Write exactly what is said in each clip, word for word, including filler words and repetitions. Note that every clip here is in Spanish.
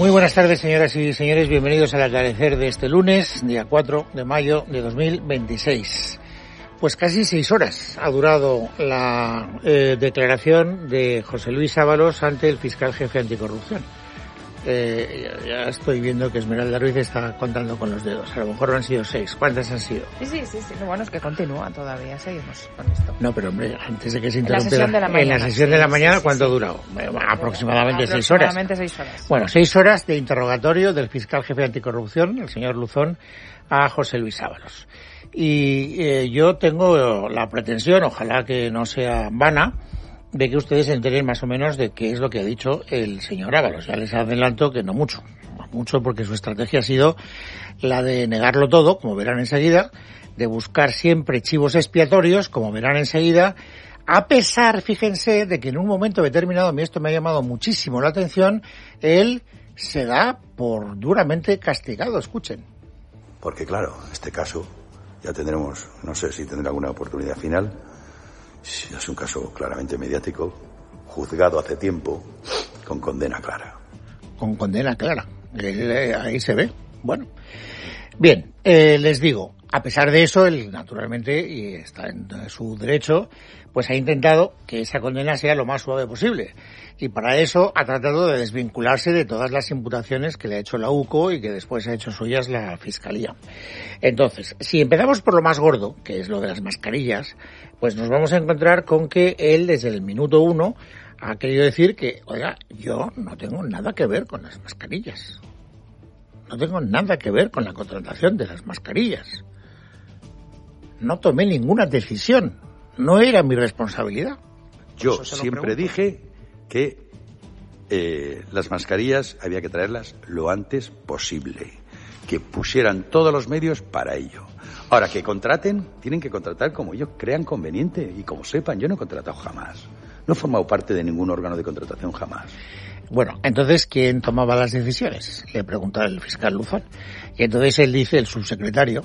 Muy buenas tardes, señoras y señores. Bienvenidos al atardecer de este lunes, día cuatro de mayo de dos mil veintiséis. Pues casi seis horas ha durado la eh, declaración de José Luis Ábalos ante el fiscal jefe anticorrupción. Eh, ya, ya estoy viendo que Esmeralda Ruiz está contando con los dedos. A lo mejor no han sido seis. ¿Cuántas han sido? Sí, sí, sí, sí. Lo bueno es que continúa todavía. Seguimos con esto. No, pero hombre, antes de que se interrumpiera. interrumpiera. En la sesión de la mañana. En la sesión sí, de la mañana, sí, sí, ¿cuánto sí. ha durado? Bueno, aproximadamente, seis horas. Aproximadamente seis horas. Bueno, seis horas de interrogatorio del fiscal jefe anticorrupción, el señor Luzón, a José Luis Ábalos. Y eh, yo tengo la pretensión, ojalá que no sea vana, de que ustedes se enteren más o menos de qué es lo que ha dicho el señor Ábalos. Ya les adelanto que no mucho, no mucho porque su estrategia ha sido la de negarlo todo, como verán enseguida, de buscar siempre chivos expiatorios, como verán enseguida, a pesar, fíjense, de que en un momento determinado, a mí esto me ha llamado muchísimo la atención, él se da por duramente castigado, escuchen. Porque claro, este caso ya tendremos, no sé si tendrá alguna oportunidad final. Es un caso claramente mediático, juzgado hace tiempo, con condena clara. Con condena clara. Ahí se ve. Bueno. Bien, eh, les digo, a pesar de eso, él naturalmente, y está en su derecho, pues ha intentado que esa condena sea lo más suave posible. Y para eso ha tratado de desvincularse de todas las imputaciones que le ha hecho la U C O y que después ha hecho suyas la Fiscalía. Entonces, si empezamos por lo más gordo, que es lo de las mascarillas, pues nos vamos a encontrar con que él desde el minuto uno ha querido decir que, oiga, yo no tengo nada que ver con las mascarillas. No tengo nada que ver con la contratación de las mascarillas. No tomé ninguna decisión. No era mi responsabilidad. Yo siempre dije que eh, las mascarillas había que traerlas lo antes posible, que pusieran todos los medios para ello. Ahora, que contraten, tienen que contratar como ellos crean conveniente y como sepan. Yo no he contratado jamás, no he formado parte de ningún órgano de contratación jamás. Bueno, entonces, ¿quién tomaba las decisiones? Le preguntaba el fiscal Luzón. Y entonces él dice, el subsecretario,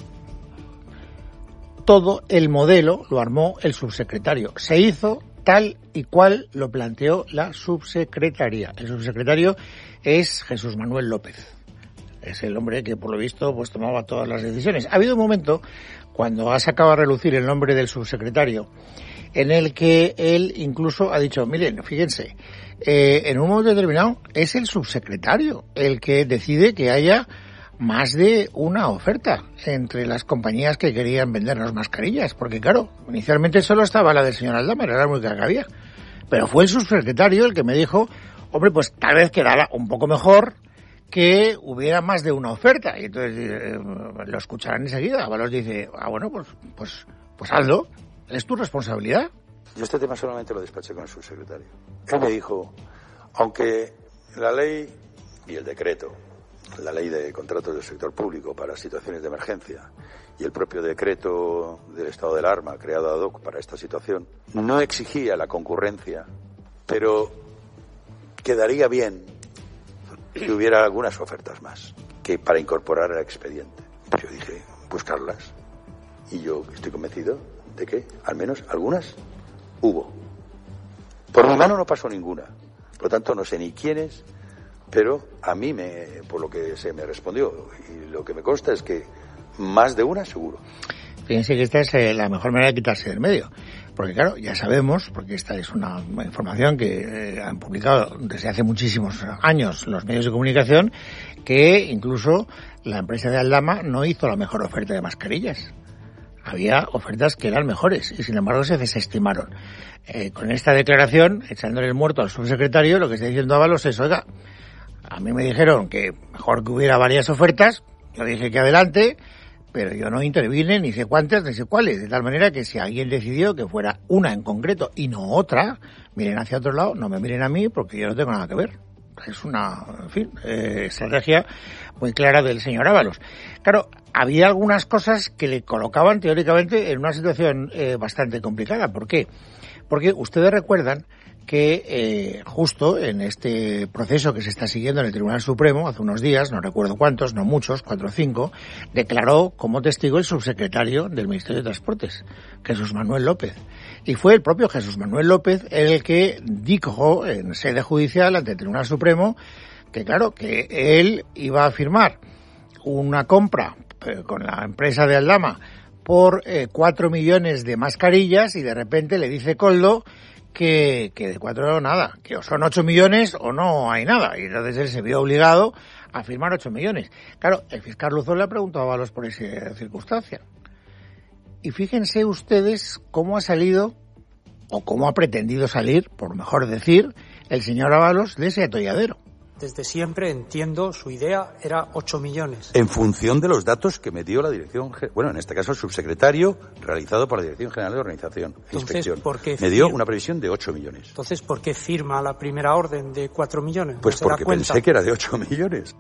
todo el modelo lo armó el subsecretario. Se hizo tal y cual lo planteó la subsecretaría. El subsecretario es Jesús Manuel López. Es el hombre que, por lo visto, pues tomaba todas las decisiones. Ha habido un momento, cuando ha sacado a relucir el nombre del subsecretario, en el que él incluso ha dicho, miren, fíjense, eh, en un momento determinado es el subsecretario el que decide que haya más de una oferta entre las compañías que querían vendernos mascarillas, porque claro, inicialmente solo estaba la del señor Aldama, era la única que había, pero fue el subsecretario el que me dijo, hombre, pues tal vez quedara un poco mejor que hubiera más de una oferta, y entonces eh, lo escucharán enseguida. Ábalos dice, ah bueno, pues, pues, pues hazlo, es tu responsabilidad. Yo este tema solamente lo despaché con el subsecretario. Él me dijo, aunque la ley y el decreto, la ley de contratos del sector público para situaciones de emergencia y el propio decreto del estado del alarma creado ad hoc para esta situación, no exigía la concurrencia, pero quedaría bien que hubiera algunas ofertas más que para incorporar al expediente. Yo dije, buscarlas. Y yo estoy convencido de que al menos algunas hubo. Por mi mano no pasó ninguna. Por lo tanto, no sé ni quiénes, pero a mí, me, por lo que se me respondió, y lo que me consta es que más de una seguro. Fíjense que esta es eh, la mejor manera de quitarse del medio. Porque claro, ya sabemos, porque esta es una información que eh, han publicado desde hace muchísimos años los medios de comunicación, que incluso la empresa de Aldama no hizo la mejor oferta de mascarillas. Había ofertas que eran mejores y sin embargo se desestimaron. Eh, con esta declaración, echándole el muerto al subsecretario, lo que está diciendo Ábalos es, oiga, a mí me dijeron que mejor que hubiera varias ofertas, yo dije que adelante, pero yo no intervine ni sé cuántas ni sé cuáles, de tal manera que si alguien decidió que fuera una en concreto y no otra, miren hacia otro lado, no me miren a mí porque yo no tengo nada que ver. Es una, en fin, eh, estrategia muy clara del señor Ábalos. Claro, había algunas cosas que le colocaban teóricamente en una situación eh, bastante complicada. ¿Por qué? Porque ustedes recuerdan que eh, justo en este proceso que se está siguiendo en el Tribunal Supremo, hace unos días, no recuerdo cuántos, no muchos, cuatro o cinco, declaró como testigo el subsecretario del Ministerio de Transportes, Jesús Manuel López. Y fue el propio Jesús Manuel López el que dijo en sede judicial ante el Tribunal Supremo que claro, que él iba a firmar una compra eh, con la empresa de Aldama por eh, cuatro millones de mascarillas y de repente le dice Koldo que, que de cuatro nada, que o son ocho millones o no hay nada. Y entonces él se vio obligado a firmar ocho millones. Claro, el fiscal Luzón le ha preguntado a Ábalos por esa circunstancia. Y fíjense ustedes cómo ha salido, o cómo ha pretendido salir, por mejor decir, el señor Ábalos de ese atolladero. Desde siempre entiendo, su idea era ocho millones. En función de los datos que me dio la dirección, bueno, en este caso el subsecretario, realizado por la Dirección General de Organización e Inspección. ¿Por qué me dio una previsión de ocho millones. Entonces, ¿por qué firma la primera orden de cuatro millones? Pues ¿No porque pensé que era de ocho millones.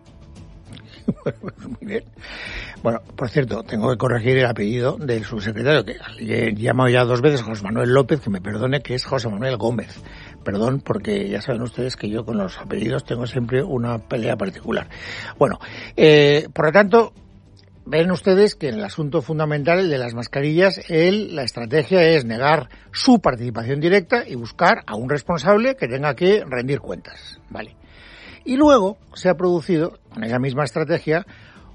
Muy bien. Bueno, por cierto, tengo que corregir el apellido del subsecretario, que he llamado ya dos veces, José Manuel López, que me perdone, que es José Manuel Gómez. Perdón, porque ya saben ustedes que yo con los apellidos tengo siempre una pelea particular. Bueno, eh, por lo tanto, ven ustedes que en el asunto fundamental, el de las mascarillas, él, la estrategia es negar su participación directa y buscar a un responsable que tenga que rendir cuentas. Vale. Y luego se ha producido, con esa misma estrategia,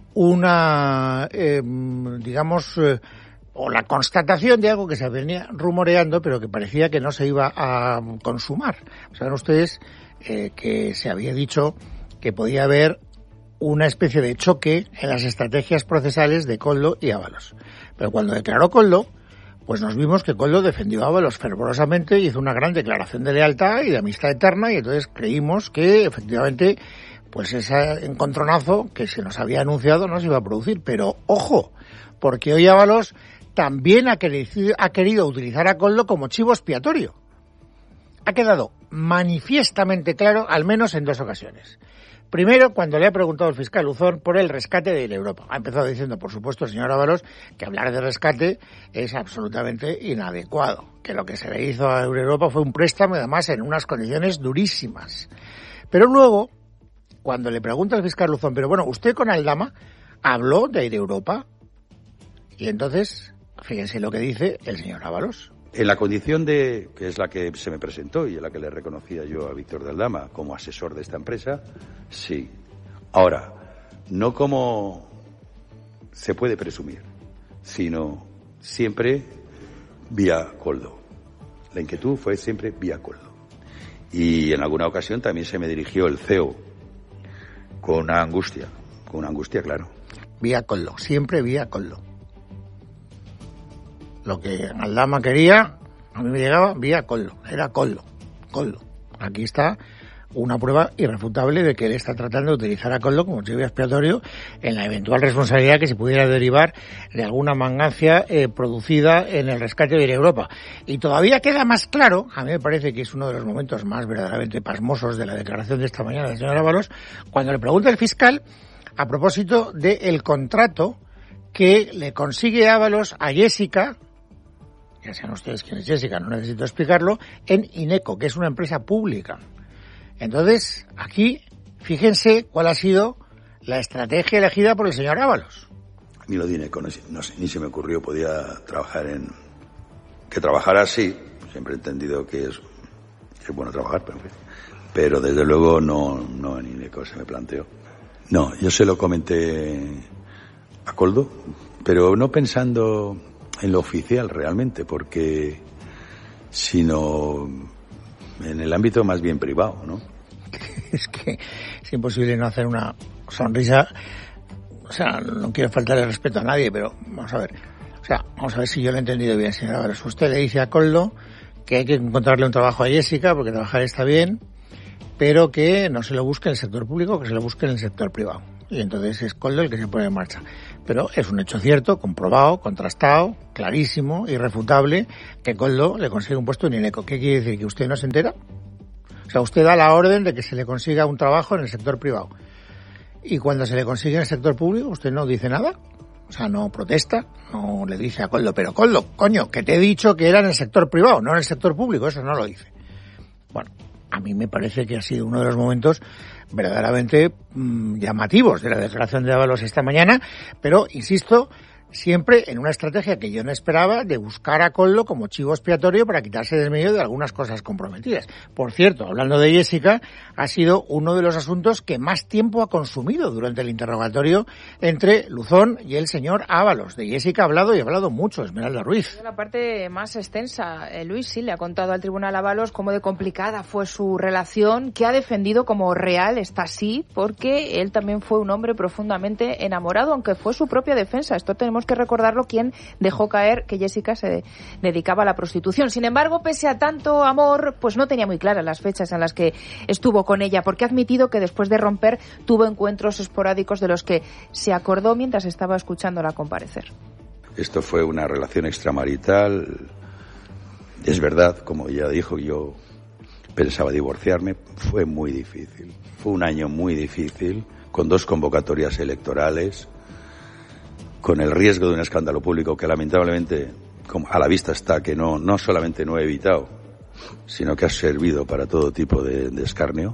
una, eh, digamos, eh, o la constatación de algo que se venía rumoreando, pero que parecía que no se iba a consumar. Saben ustedes eh, que se había dicho que podía haber una especie de choque en las estrategias procesales de Koldo y Ábalos. Pero cuando declaró Koldo, pues nos vimos que Koldo defendió a Ábalos fervorosamente y hizo una gran declaración de lealtad y de amistad eterna, y entonces creímos que efectivamente pues ese encontronazo que se nos había anunciado no se iba a producir. Pero ojo, porque hoy Ábalos también ha querido, ha querido utilizar a Koldo como chivo expiatorio. Ha quedado manifiestamente claro, al menos en dos ocasiones. Primero, cuando le ha preguntado el fiscal Luzón por el rescate de Europa. Ha empezado diciendo, por supuesto, el señor Ábalos, que hablar de rescate es absolutamente inadecuado. Que lo que se le hizo a Europa fue un préstamo, y además en unas condiciones durísimas. Pero luego, cuando le pregunta al fiscal Luzón, pero bueno, usted con Aldama habló de Europa. Y entonces, fíjense lo que dice el señor Ábalos. En la condición de, que es la que se me presentó y en la que le reconocía yo a Víctor de Aldama como asesor de esta empresa, sí. Ahora, no como se puede presumir, sino siempre vía Koldo. La inquietud fue siempre vía Koldo. Y en alguna ocasión también se me dirigió el C E O con una angustia, con una angustia, claro. Vía Koldo, siempre vía Koldo. Lo que Aldama quería, a mí me llegaba vía Koldo, era Koldo, Koldo. Aquí está una prueba irrefutable de que él está tratando de utilizar a Koldo como chivo expiatorio en la eventual responsabilidad que se pudiera derivar de alguna mangancia eh, producida en el rescate de Europa. Y todavía queda más claro, a mí me parece que es uno de los momentos más verdaderamente pasmosos de la declaración de esta mañana del señor Ábalos, cuando le pregunta el fiscal a propósito del contrato que le consigue Ábalos a Jessica, ya sean ustedes quién es Jessica, no necesito explicarlo, en Ineco, que es una empresa pública. Entonces, aquí, fíjense cuál ha sido la estrategia elegida por el señor Ábalos. A mí lo de Ineco, no, no, ni se me ocurrió, podía trabajar en... Que trabajara así, siempre he entendido que es, que es bueno trabajar, pero, pero desde luego no, no en Ineco se me planteó. No, yo se lo comenté a Koldo, pero no pensando en lo oficial realmente, porque sino en el ámbito más bien privado, ¿no? Es que es imposible no hacer una sonrisa. O sea, no quiero faltarle respeto a nadie, pero vamos a ver. O sea, vamos a ver si yo lo he entendido bien, señora Ábalos. Usted le dice a Koldo que hay que encontrarle un trabajo a Jessica, porque trabajar está bien, pero que no se lo busque en el sector público, que se lo busque en el sector privado. Y entonces es Koldo el que se pone en marcha. Pero es un hecho cierto, comprobado, contrastado, clarísimo, irrefutable, que Koldo le consigue un puesto en Ineco. ¿Qué quiere decir? ¿Que usted no se entera? O sea, usted da la orden de que se le consiga un trabajo en el sector privado. Y cuando se le consigue en el sector público, usted no dice nada. O sea, no protesta, no le dice a Koldo, pero Koldo, coño, que te he dicho que era en el sector privado, no en el sector público, eso no lo dice. Bueno, a mí me parece que ha sido uno de los momentos verdaderamente mmm, llamativos de la declaración de Ábalos esta mañana, pero, insisto, siempre en una estrategia que yo no esperaba de buscar a Koldo como chivo expiatorio para quitarse de en medio de algunas cosas comprometidas. Por cierto, hablando de Jessica, ha sido uno de los asuntos que más tiempo ha consumido durante el interrogatorio entre Luzón y el señor Ábalos. De Jessica ha hablado y ha hablado mucho Esmeralda Ruiz. La parte más extensa, eh, Luis, sí, le ha contado al tribunal Ábalos cómo de complicada fue su relación, que ha defendido como real, está así, porque él también fue un hombre profundamente enamorado, aunque fue su propia defensa. Esto tenemos que recordarlo, quien dejó caer que Jessica se dedicaba a la prostitución. Sin embargo, pese a tanto amor, pues no tenía muy claras las fechas en las que estuvo con ella, porque ha admitido que después de romper tuvo encuentros esporádicos de los que se acordó mientras estaba escuchándola comparecer. Esto fue una relación extramarital. Es verdad, como ella dijo, yo pensaba divorciarme. Fue muy difícil. Fue un año muy difícil, con dos convocatorias electorales, con el riesgo de un escándalo público que lamentablemente a la vista está que no, no solamente no he evitado, sino que ha servido para todo tipo de, de escarnio,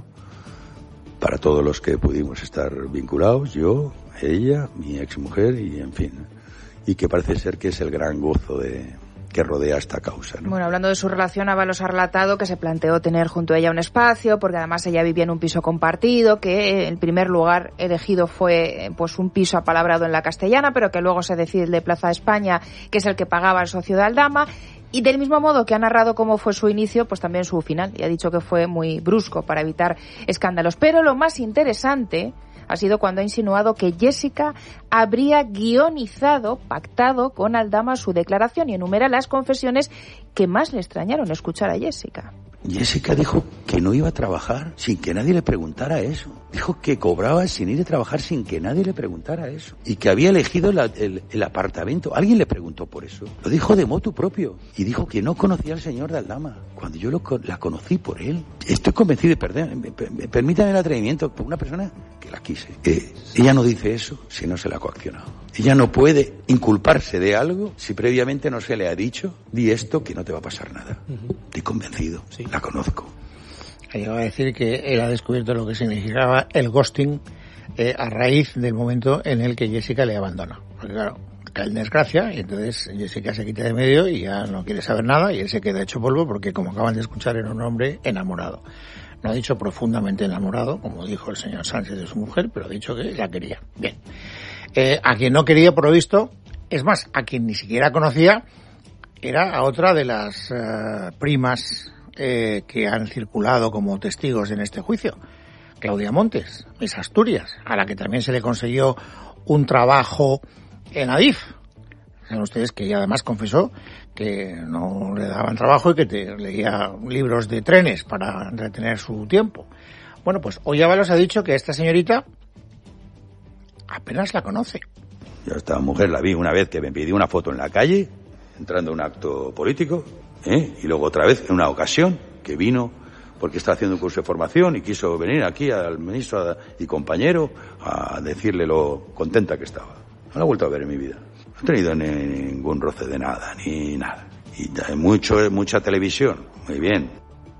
para todos los que pudimos estar vinculados, yo, ella, mi exmujer y en fin, y que parece ser que es el gran gozo de que rodea esta causa, ¿no? Bueno, hablando de su relación, Ábalos ha relatado que se planteó tener junto a ella un espacio, porque además ella vivía en un piso compartido, que el primer lugar elegido fue pues un piso apalabrado en la Castellana, pero que luego se decide el de Plaza España, que es el que pagaba el socio de Aldama. Y del mismo modo que ha narrado cómo fue su inicio, pues también su final, y ha dicho que fue muy brusco para evitar escándalos. Pero lo más interesante ha sido cuando ha insinuado que Jessica habría guionizado, pactado con Aldama su declaración, y enumera las confesiones que más le extrañaron escuchar a Jessica. Jessica dijo que no iba a trabajar sin que nadie le preguntara eso. Dijo que cobraba sin ir a trabajar sin que nadie le preguntara eso. Y que había elegido la, el, el apartamento. Alguien le preguntó por eso. Lo dijo de motu propio. Y dijo que no conocía al señor de Aldama, cuando yo lo, la conocí por él. Estoy convencido, y perdón, permítame el atrevimiento, por una persona que la quise. Eh, ella no dice eso si no se la ha coaccionado. Ella no puede inculparse de algo si previamente no se le ha dicho, di esto que no te va a pasar nada. Uh-huh. Estoy convencido, sí. La conozco. Ha llegado a decir que él ha descubierto lo que significaba el ghosting eh, a raíz del momento en el que Jessica le abandona. Porque claro, cae en desgracia y entonces Jessica se quita de medio y ya no quiere saber nada y él se queda hecho polvo porque, como acaban de escuchar, era un hombre enamorado. No ha dicho profundamente enamorado, como dijo el señor Sánchez de su mujer, pero ha dicho que la quería. Bien. Eh, a quien no quería, por lo visto, es más, a quien ni siquiera conocía, era a otra de las uh, primas eh, que han circulado como testigos en este juicio, Claudia Montes, Miss Asturias, a la que también se le consiguió un trabajo en Adif. Saben ustedes que ella además confesó que no le daban trabajo y que te leía libros de trenes para entretener su tiempo. Bueno, pues hoy Ábalos ha dicho que esta señorita apenas la conoce. Yo a esta mujer la vi una vez que me pidió una foto en la calle, entrando a un acto político, ¿eh? Y luego otra vez en una ocasión que vino porque está haciendo un curso de formación y quiso venir aquí al ministro y compañero a decirle lo contenta que estaba. No la he vuelto a ver en mi vida. No he tenido ni, ningún roce de nada, ni nada. Y mucho, mucha televisión. Muy bien.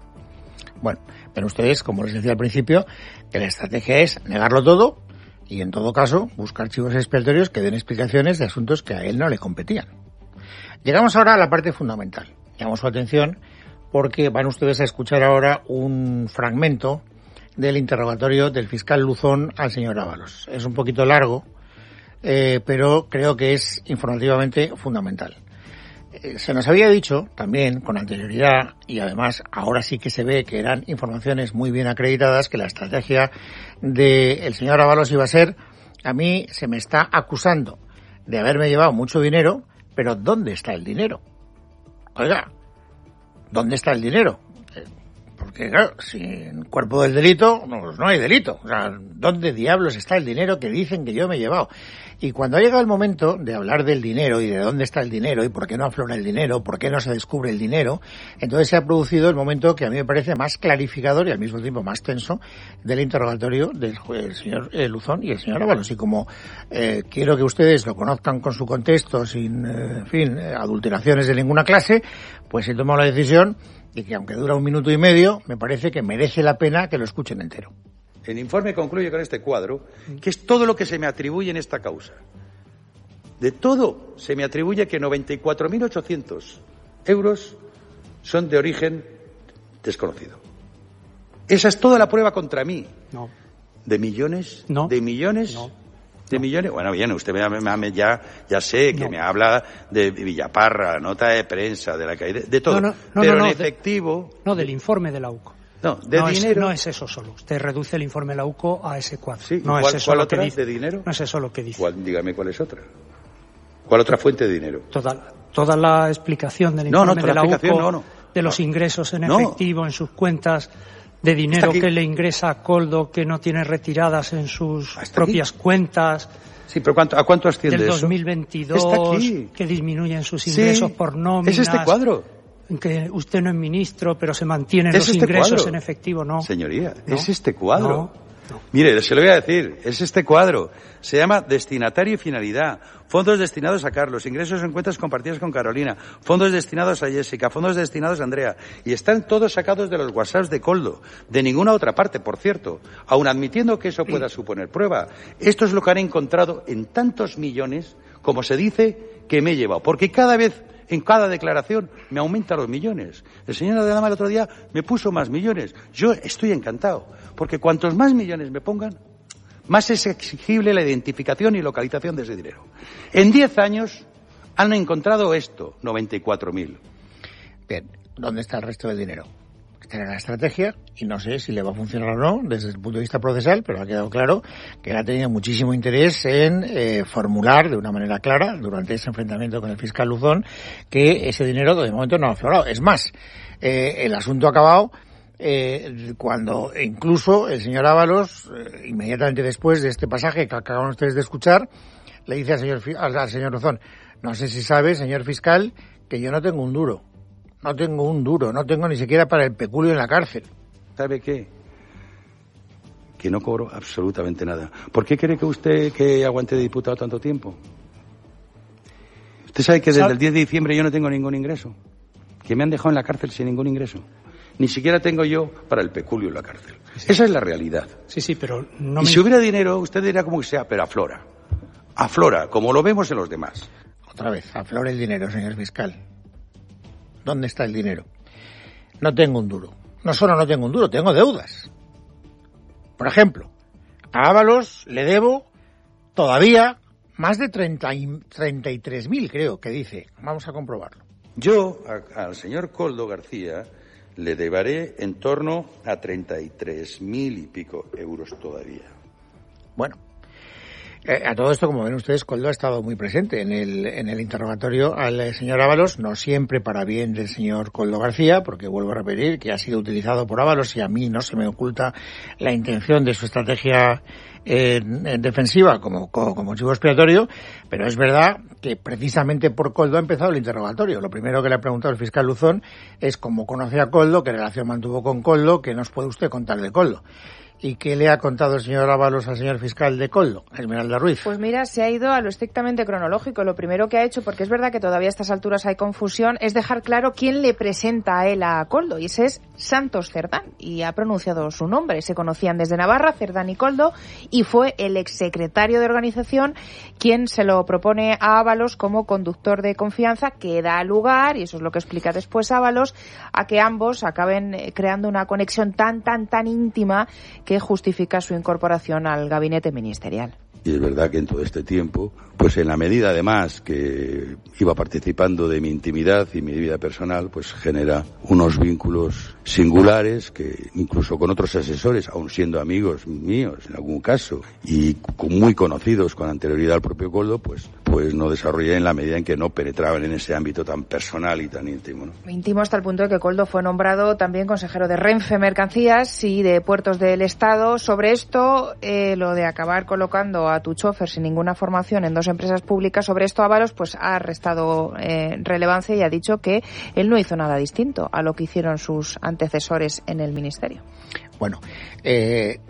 Bueno, pero ustedes, como les decía al principio, que la estrategia es negarlo todo y, en todo caso, buscar chivos expiatorios que den explicaciones de asuntos que a él no le competían. Llegamos ahora a la parte fundamental. Llamamos su atención porque van ustedes a escuchar ahora un fragmento del interrogatorio del fiscal Luzón al señor Ábalos. Es un poquito largo, eh, pero creo que es informativamente fundamental. Eh, se nos había dicho también con anterioridad, y además ahora sí que se ve que eran informaciones muy bien acreditadas, que la estrategia del señor Ábalos iba a ser: a mí se me está acusando de haberme llevado mucho dinero, pero ¿dónde está el dinero? Oiga, ¿dónde está el dinero? Porque, claro, sin cuerpo del delito, no, no hay delito. O sea, ¿dónde diablos está el dinero que dicen que yo me he llevado? Y cuando ha llegado el momento de hablar del dinero y de dónde está el dinero y por qué no aflora el dinero, por qué no se descubre el dinero, entonces se ha producido el momento que a mí me parece más clarificador y al mismo tiempo más tenso del interrogatorio del el señor eh, Luzón y el señor Ábalos. Y como eh, quiero que ustedes lo conozcan con su contexto, sin, eh, en fin, eh, adulteraciones de ninguna clase, pues he tomado la decisión de que, aunque dura un minuto y medio, me parece que merece la pena que lo escuchen entero. El informe concluye con este cuadro, que es todo lo que se me atribuye en esta causa. De todo se me atribuye que noventa y cuatro mil ochocientos euros son de origen desconocido. Esa es toda la prueba contra mí. No. ¿De millones? No. ¿De millones? No. ¿De no. millones? Bueno, bien, usted me, me, ya, ya sé que no. me habla de Villaparra, nota de prensa, de la caída, de todo. No, no, no, pero no, no, en efectivo... De, no, del informe de la U C O. No, de no dinero... Es, no es eso solo. Usted reduce el informe de la U C O a ese cuadro. Sí, no ¿cuál, es eso ¿cuál lo otra que dice. de dinero? No es eso lo que dice. ¿Cuál, dígame cuál es otra. ¿Cuál otra fuente de dinero? Toda, toda la explicación del no, informe no, de la U C O, no, no. de los ingresos en no. efectivo en sus cuentas, de dinero que le ingresa a Koldo que no tiene retiradas en sus propias aquí? cuentas. Sí, pero ¿cuánto, ¿a cuánto asciende del eso? dos mil veintidós, que disminuyen sus ingresos sí, por nóminas. Es este cuadro. Que usted no es ministro, pero se mantienen ¿Es los este ingresos cuadro? en efectivo, ¿no? Señoría, ¿no? es este cuadro. No, no. Mire, se lo voy a decir, es este cuadro. Se llama destinatario y finalidad. Fondos destinados a Carlos, ingresos en cuentas compartidas con Carolina, fondos destinados a Jessica, fondos destinados a Andrea. Y están todos sacados de los WhatsApps de Koldo. De ninguna otra parte, por cierto. Aun admitiendo que eso pueda suponer prueba. Esto es lo que han encontrado en tantos millones, como se dice, que me he llevado. Porque cada vez... En cada declaración me aumenta los millones. El señor Adama el otro día me puso más millones. Yo estoy encantado, porque cuantos más millones me pongan, más es exigible la identificación y localización de ese dinero. En diez años han encontrado esto, noventa y cuatro mil. Bien, ¿dónde está el resto del dinero? Tiene la estrategia y no sé si le va a funcionar o no desde el punto de vista procesal, pero ha quedado claro que él ha tenido muchísimo interés en eh, formular de una manera clara durante ese enfrentamiento con el fiscal Luzón que ese dinero de momento no ha aflorado. Es más, eh, el asunto ha acabado eh, cuando incluso el señor Ábalos, eh, inmediatamente después de este pasaje que acaban ustedes de escuchar, le dice al señor, al, al señor Luzón, no sé si sabe, señor fiscal, que yo no tengo un duro. No tengo un duro, no tengo ni siquiera para el peculio en la cárcel. ¿Sabe qué? Que no cobro absolutamente nada. ¿Por qué cree que usted que aguante de diputado tanto tiempo? Usted sabe que desde el diez de diciembre yo no tengo ningún ingreso. Que me han dejado en la cárcel sin ningún ingreso. Ni siquiera tengo yo para el peculio en la cárcel. Sí. Esa es la realidad. Sí, sí, pero no y me... si hubiera dinero, usted diría como que sea, pero aflora. Aflora, como lo vemos en los demás. Otra vez, aflora el dinero, señor fiscal. ¿Dónde está el dinero? No tengo un duro. No solo no tengo un duro, tengo deudas. Por ejemplo, a Ábalos le debo todavía más de treinta y tres mil, creo que dice. Vamos a comprobarlo. Yo a, al señor Koldo García le deberé en torno a treinta y tres mil y pico euros todavía. Bueno. Eh, a todo esto, como ven ustedes, Koldo ha estado muy presente en el, en el interrogatorio al señor Ábalos, no siempre para bien del señor Koldo García, porque vuelvo a repetir que ha sido utilizado por Ábalos y a mí no se me oculta la intención de su estrategia eh, defensiva como, como, como chivo expiatorio, pero es verdad que precisamente por Koldo ha empezado el interrogatorio. Lo primero que le ha preguntado el fiscal Luzón es cómo conoce a Koldo, qué relación mantuvo con Koldo, qué nos puede usted contar de Koldo. ¿Y qué le ha contado el señor Ábalos al señor fiscal de Koldo, Esmeralda Ruiz? Pues mira, se ha ido a lo estrictamente cronológico. Lo primero que ha hecho, porque es verdad que todavía a estas alturas hay confusión, es dejar claro quién le presenta a él a Koldo, y ese es Santos Cerdán, y ha pronunciado su nombre. Se conocían desde Navarra, Cerdán y Koldo, y fue el exsecretario de organización quien se lo propone a Ábalos como conductor de confianza, que da lugar, y eso es lo que explica después Ábalos, a que ambos acaben creando una conexión tan, tan, tan íntima que justifica su incorporación al gabinete ministerial. Y es verdad que en todo este tiempo, pues en la medida además que iba participando de mi intimidad y mi vida personal, pues genera unos vínculos singulares que incluso con otros asesores, aun siendo amigos míos en algún caso, y muy conocidos con anterioridad al propio Koldo, pues, pues no desarrollé en la medida en que no penetraban en ese ámbito tan personal y tan íntimo, ¿no? Íntimo hasta el punto de que Koldo fue nombrado también consejero de Renfe Mercancías y de Puertos del Estado. Sobre esto, eh, lo de acabar colocando a tu chofer sin ninguna formación en dos empresas públicas, sobre esto Ábalos pues ha restado eh, relevancia y ha dicho que él no hizo nada distinto a lo que hicieron sus antecesores en el ministerio. Bueno, eh,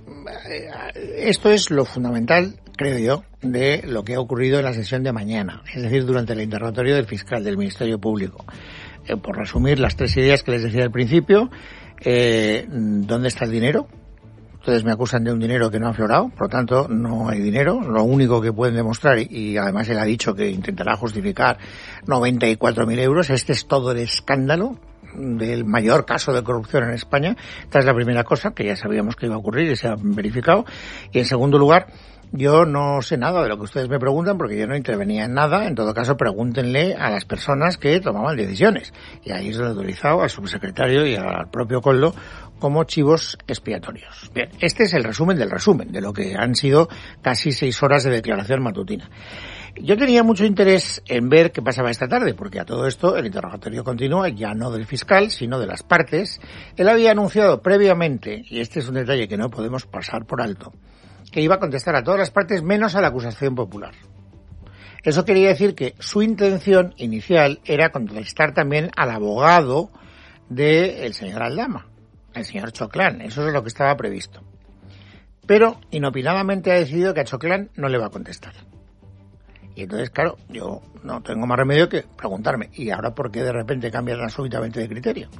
esto es lo fundamental, creo yo, de lo que ha ocurrido en la sesión de mañana, es decir, durante el interrogatorio del fiscal del Ministerio Público. Eh, por resumir las tres ideas que les decía al principio, eh, ¿dónde está el dinero? Ustedes me acusan de un dinero que no ha aflorado, por lo tanto no hay dinero. Lo único que pueden demostrar, y además él ha dicho que intentará justificar noventa y cuatro mil euros, este es todo el escándalo del mayor caso de corrupción en España. Esta es la primera cosa, que ya sabíamos que iba a ocurrir y se ha verificado. Y en segundo lugar, yo no sé nada de lo que ustedes me preguntan porque yo no intervenía en nada. En todo caso, pregúntenle a las personas que tomaban decisiones. Y ahí se lo he utilizado al subsecretario y al propio Koldo como chivos expiatorios. Bien, este es el resumen del resumen de lo que han sido casi seis horas de declaración matutina. Yo tenía mucho interés en ver qué pasaba esta tarde, porque a todo esto el interrogatorio continúa, ya no del fiscal, sino de las partes. Él había anunciado previamente, y este es un detalle que no podemos pasar por alto, que iba a contestar a todas las partes menos a la acusación popular. Eso quería decir que su intención inicial era contestar también al abogado del señor Aldama, el señor Choclán. Eso es lo que estaba previsto. Pero inopinadamente ha decidido que a Choclán no le va a contestar. Y entonces, claro, yo no tengo más remedio que preguntarme, ¿y ahora por qué de repente cambian tan súbitamente de criterio?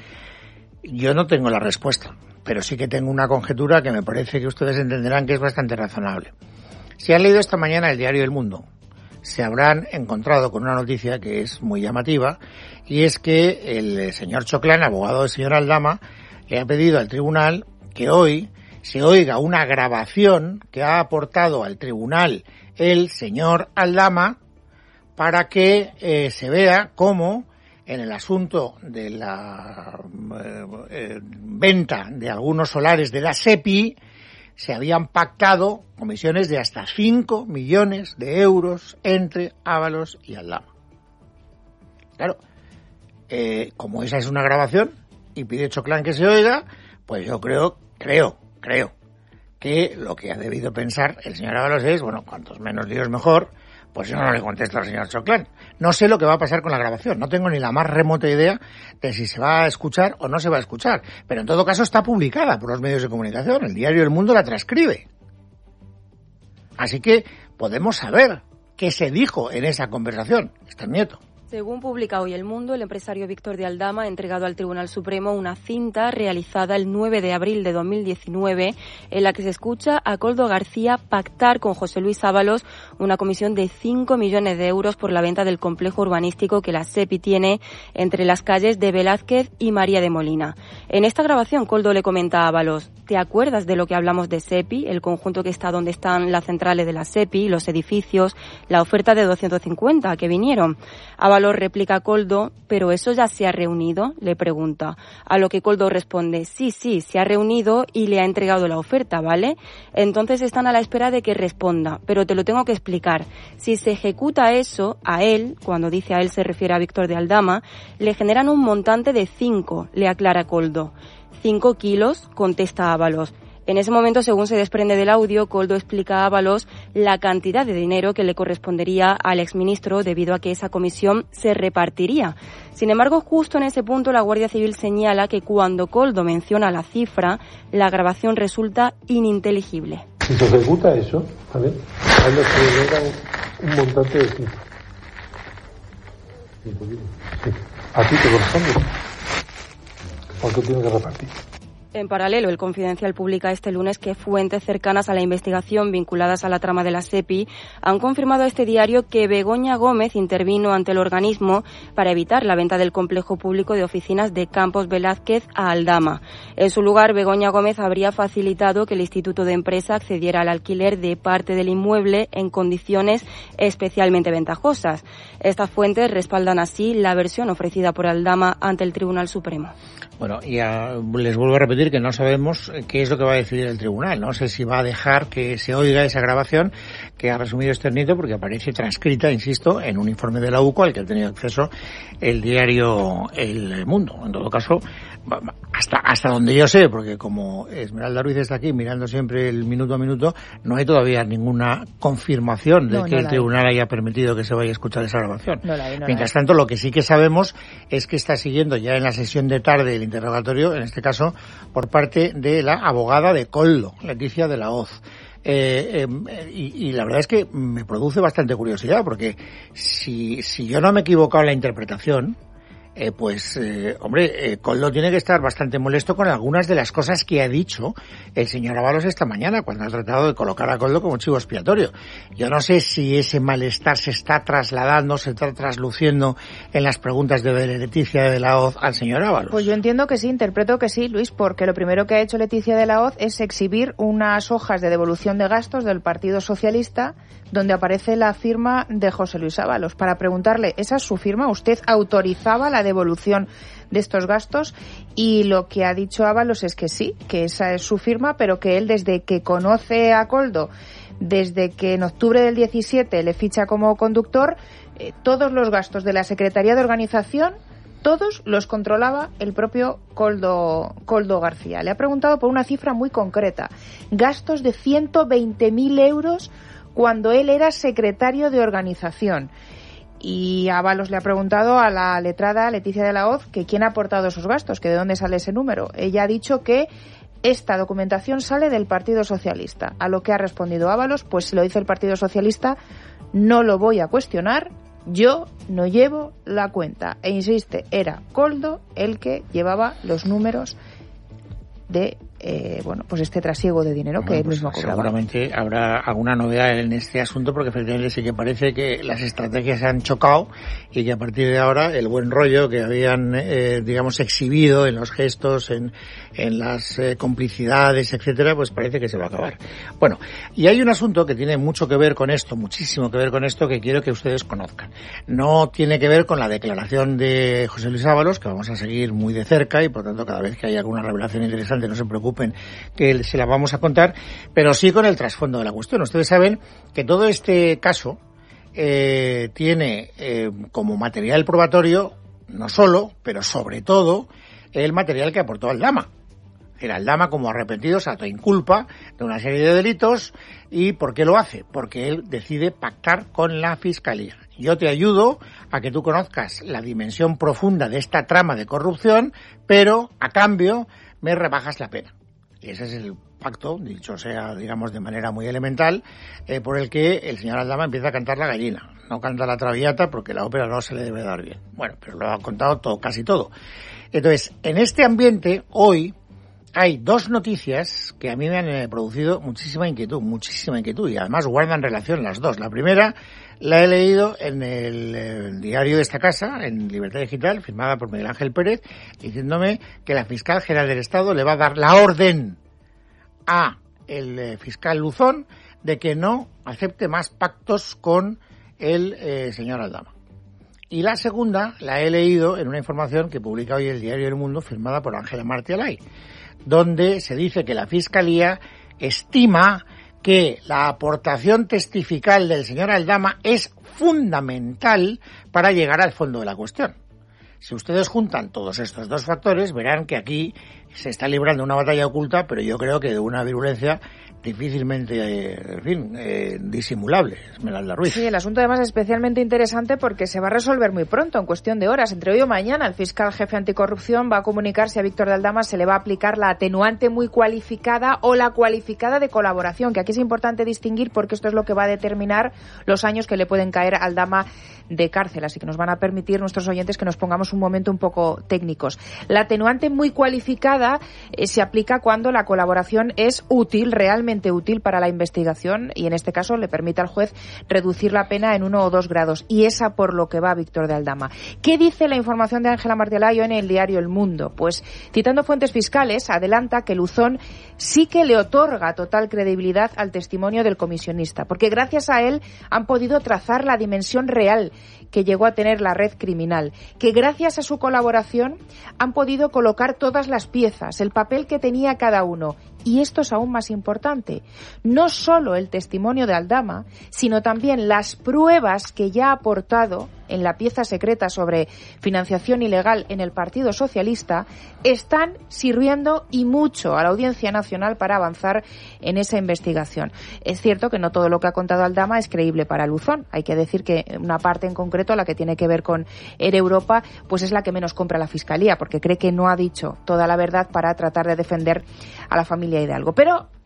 Yo no tengo la respuesta, pero sí que tengo una conjetura que me parece que ustedes entenderán que es bastante razonable. Si han leído esta mañana el diario El Mundo, se habrán encontrado con una noticia que es muy llamativa, y es que el señor Choclán, abogado del señor Aldama, le ha pedido al tribunal que hoy se oiga una grabación que ha aportado al tribunal el señor Aldama para que eh, se vea cómo en el asunto de la eh, eh, venta de algunos solares de la SEPI se habían pactado comisiones de hasta cinco millones de euros entre Ábalos y Aldama. Claro, eh, como esa es una grabación y pide Choclán que se oiga, pues yo creo, creo, creo que lo que ha debido pensar el señor Ábalos es, bueno, cuantos menos líos mejor, pues yo no le contesto al señor Choclán. No sé lo que va a pasar con la grabación, no tengo ni la más remota idea de si se va a escuchar o no se va a escuchar, pero en todo caso está publicada por los medios de comunicación, el diario El Mundo la transcribe. Así que podemos saber qué se dijo en esa conversación. Está el nieto. Según publica hoy El Mundo, el empresario Víctor de Aldama ha entregado al Tribunal Supremo una cinta realizada el nueve de abril de dos mil diecinueve en la que se escucha a Koldo García pactar con José Luis Ábalos una comisión de cinco millones de euros por la venta del complejo urbanístico que la SEPI tiene entre las calles de Velázquez y María de Molina. En esta grabación, Koldo le comenta a Ábalos: ¿te acuerdas de lo que hablamos de SEPI, el conjunto que está donde están las centrales de la SEPI, los edificios, la oferta de doscientos cincuenta que vinieron? Ábalos replica a Koldo: ¿pero eso ya se ha reunido?, le pregunta. A lo que Koldo responde: sí, sí, se ha reunido y le ha entregado la oferta, ¿vale? Entonces están a la espera de que responda, pero te lo tengo que explicar. Si se ejecuta eso, a él, cuando dice a él se refiere a Víctor de Aldama, le generan un montante de cinco, le aclara Koldo. Cinco kilos, contesta Ábalos. En ese momento, según se desprende del audio, Koldo explica a Ábalos la cantidad de dinero que le correspondería al exministro debido a que esa comisión se repartiría. Sin embargo, justo en ese punto la Guardia Civil señala que cuando Koldo menciona la cifra, la grabación resulta ininteligible. Si se ejecuta eso, ¿vale? A él le generan un montante de cinco. Sí. ¿A ti te corresponde? ¿Por qué tiene que repartir? En paralelo, El Confidencial publica este lunes que fuentes cercanas a la investigación vinculadas a la trama de la SEPI han confirmado a este diario que Begoña Gómez intervino ante el organismo para evitar la venta del complejo público de oficinas de Campos Velázquez a Aldama. En su lugar, Begoña Gómez habría facilitado que el Instituto de Empresa accediera al alquiler de parte del inmueble en condiciones especialmente ventajosas. Estas fuentes respaldan así la versión ofrecida por Aldama ante el Tribunal Supremo. Bueno, ya les vuelvo a repetir que no sabemos qué es lo que va a decidir el tribunal. No sé si va a dejar que se oiga esa grabación que ha resumido este nieto, porque aparece transcrita, insisto, en un informe de la U C O al que ha tenido acceso el diario El Mundo. En todo caso, hasta hasta donde yo sé, porque como Esmeralda Ruiz está aquí mirando siempre el minuto a minuto, no hay todavía ninguna confirmación de no, que no el tribunal hay. haya permitido que se vaya a escuchar esa grabación. No hay, no Mientras tanto, lo que sí que sabemos es que está siguiendo ya en la sesión de tarde el interrogatorio, en este caso por parte de la abogada de Koldo, Leticia de la Hoz. Eh, eh, y, y la verdad es que me produce bastante curiosidad, porque si, si yo no me he equivocado en la interpretación, eh, pues, eh, hombre, eh, Koldo tiene que estar bastante molesto con algunas de las cosas que ha dicho el señor Ábalos esta mañana, cuando ha tratado de colocar a Koldo como chivo expiatorio. Yo no sé si ese malestar se está trasladando, se está trasluciendo en las preguntas de Leticia de la Hoz al señor Ábalos. Pues yo entiendo que sí, interpreto que sí, Luis, porque lo primero que ha hecho Leticia de la Hoz es exhibir unas hojas de devolución de gastos del Partido Socialista donde aparece la firma de José Luis Ábalos, para preguntarle, ¿esa es su firma? ¿Usted autorizaba la devolución de estos gastos? Y lo que ha dicho Ábalos es que sí, que esa es su firma, pero que él, desde que conoce a Koldo, desde que en octubre del diecisiete le ficha como conductor, eh, todos los gastos de la Secretaría de Organización, todos los controlaba el propio Koldo, Koldo García. Le ha preguntado por una cifra muy concreta, gastos de ciento veinte mil euros cuando él era secretario de Organización. Y Ábalos le ha preguntado a la letrada Leticia de la Hoz que quién ha aportado esos gastos, que de dónde sale ese número. Ella ha dicho que esta documentación sale del Partido Socialista. A lo que ha respondido Ábalos, pues si lo dice el Partido Socialista, no lo voy a cuestionar, yo no llevo la cuenta. E insiste, era Koldo el que llevaba los números de eh, bueno, pues este trasiego de dinero que bueno, él pues mismo cobraba. Seguramente habrá alguna novedad en este asunto, porque efectivamente sí que parece que las estrategias se han chocado y que a partir de ahora el buen rollo que habían, eh, digamos, exhibido en los gestos, en, en las eh, complicidades, etcétera, pues parece que se va a acabar. Bueno, y hay un asunto que tiene mucho que ver con esto, muchísimo que ver con esto, que quiero que ustedes conozcan. No tiene que ver con la declaración de José Luis Ábalos, que vamos a seguir muy de cerca y por tanto cada vez que haya alguna revelación interesante no se preocupen que se la vamos a contar, pero sí con el trasfondo de la cuestión. Ustedes saben que todo este caso eh, tiene eh, como material probatorio, no solo, pero sobre todo, el material que aportó Aldama. Era Aldama como arrepentido, salto inculpa de una serie de delitos. ¿Y por qué lo hace? Porque él decide pactar con la Fiscalía. Yo te ayudo a que tú conozcas la dimensión profunda de esta trama de corrupción, pero a cambio me rebajas la pena. Y ese es el pacto, dicho sea, digamos, de manera muy elemental, eh, por el que el señor Aldama empieza a cantar la gallina. No canta la Traviata porque la ópera no se le debe dar bien. Bueno, pero lo ha contado todo, casi todo. Entonces, en este ambiente, hoy, hay dos noticias que a mí me han eh, producido muchísima inquietud, muchísima inquietud, y además guardan relación las dos. La primera la he leído en el, el diario de esta casa, en Libertad Digital, firmada por Miguel Ángel Pérez, diciéndome que la fiscal general del Estado le va a dar la orden a el eh, fiscal Luzón de que no acepte más pactos con el eh, señor Aldama. Y la segunda la he leído en una información que publica hoy el diario El Mundo, firmada por Ángela Martialay, donde se dice que la Fiscalía estima que la aportación testifical del señor Aldama es fundamental para llegar al fondo de la cuestión. Si ustedes juntan todos estos dos factores, verán que aquí se está librando una batalla oculta, pero yo creo que de una virulencia difícilmente, eh, en fin, eh, disimulable, Esmeralda Ruiz. Sí, el asunto además es especialmente interesante porque se va a resolver muy pronto, en cuestión de horas. Entre hoy o mañana, el fiscal jefe anticorrupción va a comunicar si a Víctor de Aldama se le va a aplicar la atenuante muy cualificada o la cualificada de colaboración, que aquí es importante distinguir porque esto es lo que va a determinar los años que le pueden caer a Aldama de cárcel, así que nos van a permitir nuestros oyentes que nos pongamos un momento un poco técnicos. La atenuante muy cualificada eh, se aplica cuando la colaboración es útil, realmente útil para la investigación, y en este caso le permite al juez reducir la pena en uno o dos grados, y esa por lo que va Víctor de Aldama. ¿Qué dice la información de Ángela Martialay en el diario El Mundo? Pues citando fuentes fiscales, adelanta que Luzón sí que le otorga total credibilidad al testimonio del comisionista, porque gracias a él han podido trazar la dimensión real que llegó a tener la red criminal, que gracias a su colaboración han podido colocar todas las piezas, el papel que tenía cada uno. Y esto es aún más importante, no solo el testimonio de Aldama, sino también las pruebas que ya ha aportado en la pieza secreta sobre financiación ilegal en el Partido Socialista, están sirviendo y mucho a la Audiencia Nacional para avanzar en esa investigación. Es cierto que no todo lo que ha contado Aldama es creíble para Luzón. Hay que decir que una parte en concreto, la que tiene que ver con Air Europa, pues es la que menos compra la Fiscalía, porque cree que no ha dicho toda la verdad para tratar de defender a la familia Hidalgo. Pero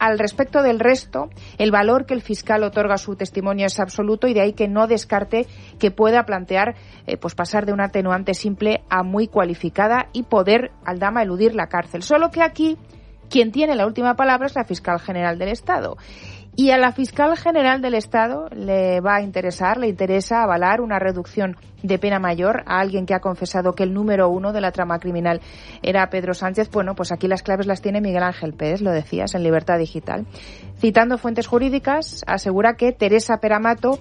al respecto del resto, el valor que el fiscal otorga a su testimonio es absoluto y de ahí que no descarte que pueda plantear eh, pues pasar de una atenuante simple a muy cualificada y poder Aldama eludir la cárcel. Solo que aquí quien tiene la última palabra es la fiscal general del Estado. Y a la fiscal general del Estado le va a interesar, le interesa avalar una reducción de pena mayor a alguien que ha confesado que el número uno de la trama criminal era Pedro Sánchez. Bueno, pues aquí las claves las tiene Miguel Ángel Pérez, lo decías, en Libertad Digital. Citando fuentes jurídicas, asegura que Teresa Peramato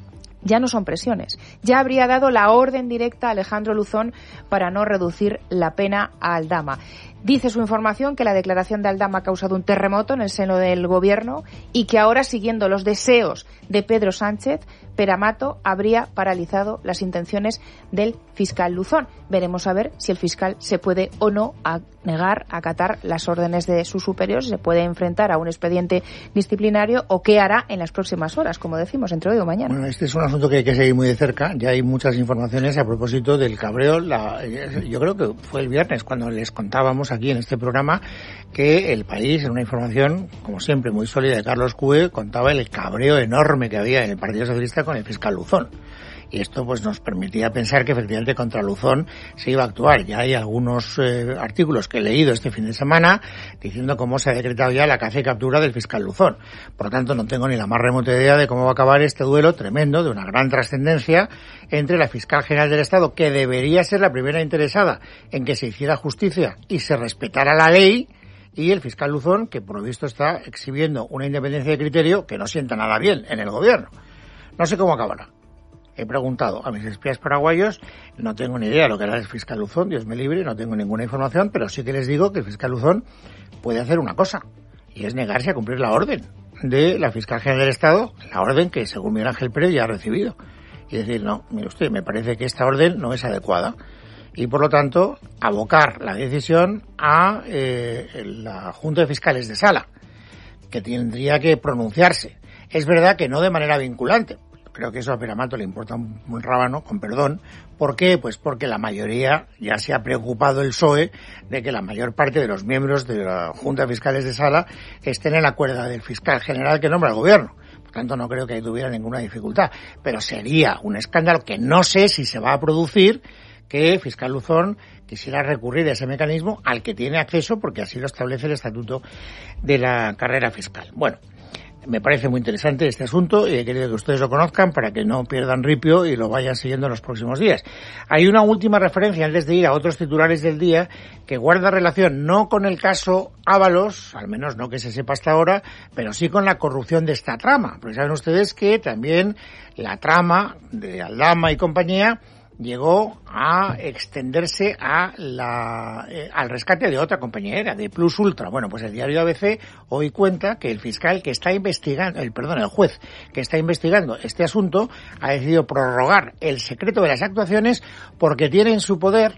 ya no son presiones. Ya habría dado la orden directa a Alejandro Luzón para no reducir la pena a Aldama. Dice su información que la declaración de Aldama ha causado un terremoto en el seno del gobierno y que ahora, siguiendo los deseos de Pedro Sánchez, Peramato habría paralizado las intenciones del fiscal Luzón. Veremos a ver si el fiscal se puede o no a negar a acatar las órdenes de sus superiores, se puede enfrentar a un expediente disciplinario o qué hará en las próximas horas, como decimos, entre hoy o mañana. Bueno, este es un asunto que hay que seguir muy de cerca. Ya hay muchas informaciones a propósito del cabreo. La, yo creo que fue el viernes cuando les contábamos aquí en este programa que El País, en una información, como siempre, muy sólida de Carlos Cue, contaba el cabreo enorme que había en el Partido Socialista con el fiscal Luzón. Y esto pues nos permitía pensar que efectivamente contra Luzón se iba a actuar. Ya hay algunos eh, artículos que he leído este fin de semana diciendo cómo se ha decretado ya la caza y captura del fiscal Luzón. Por lo tanto, no tengo ni la más remota idea de cómo va a acabar este duelo tremendo, de una gran trascendencia, entre la fiscal general del Estado, que debería ser la primera interesada en que se hiciera justicia y se respetara la ley, y el fiscal Luzón, que por lo visto está exhibiendo una independencia de criterio que no sienta nada bien en el gobierno. No sé cómo acabará. He preguntado a mis espías paraguayos, no tengo ni idea de lo que hará el fiscal Luzón, Dios me libre, no tengo ninguna información, pero sí que les digo que el fiscal Luzón puede hacer una cosa, y es negarse a cumplir la orden de la fiscal general del Estado, la orden que según Miguel Ángel Pérez ya ha recibido, y decir, no, mire usted, me parece que esta orden no es adecuada, y por lo tanto abocar la decisión a eh, la Junta de Fiscales de Sala, que tendría que pronunciarse. Es verdad que no de manera vinculante. Creo que eso a Peramato le importa un, un rábano, con perdón. ¿Por qué? Pues porque la mayoría, ya se ha preocupado el P S O E de que la mayor parte de los miembros de la Junta de Fiscales de Sala estén en la cuerda del fiscal general que nombra el gobierno. Por tanto, no creo que tuviera ninguna dificultad. Pero sería un escándalo que no sé si se va a producir, que fiscal Luzón quisiera recurrir a ese mecanismo al que tiene acceso porque así lo establece el Estatuto de la Carrera Fiscal. Bueno, me parece muy interesante este asunto y he querido que ustedes lo conozcan para que no pierdan ripio y lo vayan siguiendo en los próximos días. Hay una última referencia antes de ir a otros titulares del día que guarda relación no con el caso Ábalos, al menos no que se sepa hasta ahora, pero sí con la corrupción de esta trama. Porque saben ustedes que también la trama de Aldama y compañía llegó a extenderse a la, eh, al rescate de otra compañera, de Plus Ultra. Bueno, pues el diario A B C hoy cuenta que el fiscal que está investigando, el perdón, el juez que está investigando este asunto ha decidido prorrogar el secreto de las actuaciones porque tiene en su poder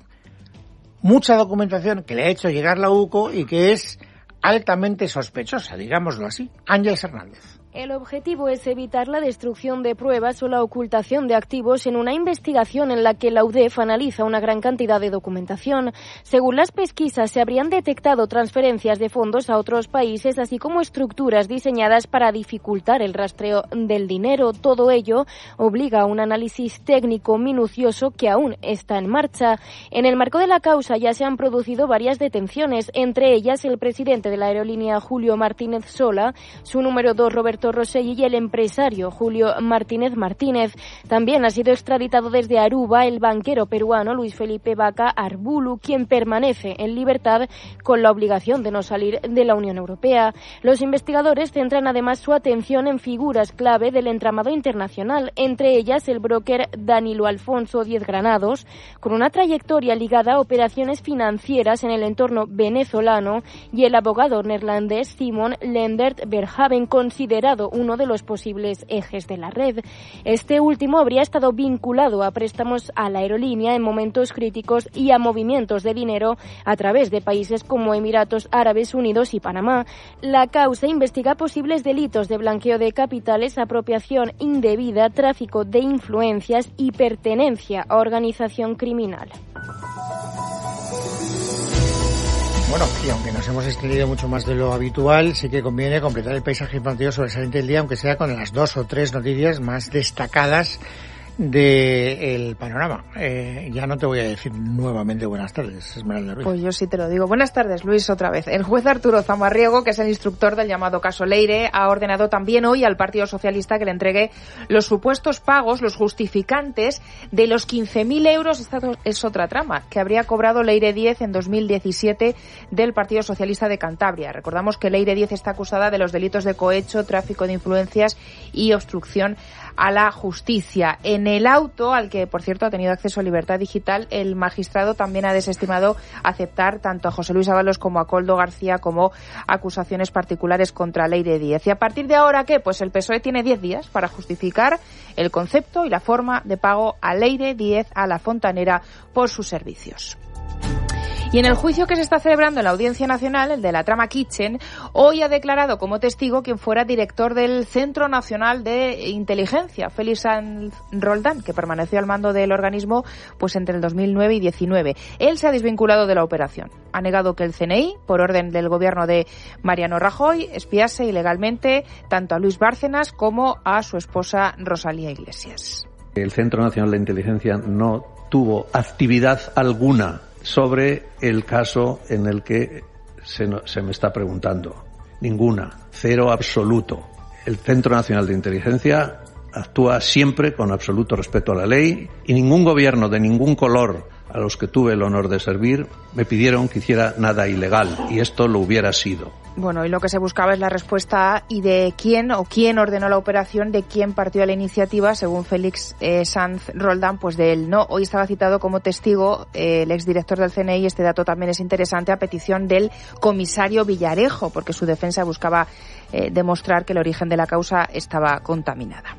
mucha documentación que le ha hecho llegar la U C O y que es altamente sospechosa, digámoslo así. Ángeles Hernández. El objetivo es evitar la destrucción de pruebas o la ocultación de activos en una investigación en la que la U D E F analiza una gran cantidad de documentación. Según las pesquisas, se habrían detectado transferencias de fondos a otros países, así como estructuras diseñadas para dificultar el rastreo del dinero. Todo ello obliga a un análisis técnico minucioso que aún está en marcha. En el marco de la causa ya se han producido varias detenciones, entre ellas el presidente de la aerolínea Julio Martínez Sola, su número dos Roberto Rosselli y el empresario Julio Martínez Martínez. También ha sido extraditado desde Aruba el banquero peruano Luis Felipe Vaca Arbulu, quien permanece en libertad con la obligación de no salir de la Unión Europea. Los investigadores centran además su atención en figuras clave del entramado internacional, entre ellas el broker Danilo Alfonso Diez Granados, con una trayectoria ligada a operaciones financieras en el entorno venezolano, y el abogado neerlandés Simon Lendert Verhaven, considerado uno de los posibles ejes de la red. Este último habría estado vinculado a préstamos a la aerolínea en momentos críticos y a movimientos de dinero a través de países como Emiratos Árabes Unidos y Panamá. La causa investiga posibles delitos de blanqueo de capitales, apropiación indebida, tráfico de influencias y pertenencia a organización criminal. Bueno, y aunque nos hemos extendido mucho más de lo habitual, sí que conviene completar el paisaje informativo sobresaliente del día, aunque sea con las dos o tres noticias más destacadas del panorama. Eh, ya no te voy a decir nuevamente buenas tardes, Esmeralda Ruiz. Pues yo sí te lo digo. Buenas tardes, Luis, otra vez. El juez Arturo Zamarriego, que es el instructor del llamado caso Leire, ha ordenado también hoy al Partido Socialista que le entregue los supuestos pagos, los justificantes de los quince mil euros, esta es otra trama, que habría cobrado Leire diez en dos mil diecisiete del Partido Socialista de Cantabria. Recordamos que Leire diez está acusada de los delitos de cohecho, tráfico de influencias y obstrucción a la justicia. En el auto, al que por cierto ha tenido acceso a libertad digital, el magistrado también ha desestimado aceptar tanto a José Luis Ábalos como a Koldo García como acusaciones particulares contra Leire diez. ¿Y a partir de ahora qué? Pues el P S O E tiene diez días para justificar el concepto y la forma de pago a Leire diez, a la fontanera, por sus servicios. Y en el juicio que se está celebrando en la Audiencia Nacional, el de la trama Kitchen, hoy ha declarado como testigo quien fuera director del Centro Nacional de Inteligencia, Félix Sanz Roldán, que permaneció al mando del organismo pues entre el dos mil nueve y diecinueve. Él se ha desvinculado de la operación. Ha negado que el C N I, por orden del gobierno de Mariano Rajoy, espiase ilegalmente tanto a Luis Bárcenas como a su esposa Rosalía Iglesias. El Centro Nacional de Inteligencia no tuvo actividad alguna sobre el caso en el que se, no, se me está preguntando. Ninguna. Cero absoluto. El Centro Nacional de Inteligencia actúa siempre con absoluto respeto a la ley y ningún gobierno de ningún color a los que tuve el honor de servir me pidieron que hiciera nada ilegal y esto lo hubiera sido. Bueno, y lo que se buscaba es la respuesta y de quién o quién ordenó la operación, de quién partió la iniciativa, según Félix eh, Sanz Roldán, pues de él no. Hoy estaba citado como testigo eh, el exdirector del C N I, este dato también es interesante, a petición del comisario Villarejo, porque su defensa buscaba eh, demostrar que el origen de la causa estaba contaminada.